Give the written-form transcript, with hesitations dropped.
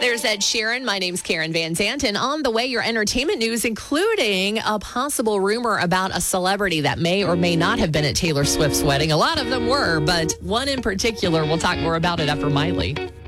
There's Ed Sheeran. My name's Karen Van Zant. And on the way, your entertainment news, including a possible rumor about a celebrity that may or may not have been at Taylor Swift's wedding. A lot of them were, but one in particular. We'll talk more about it after Miley.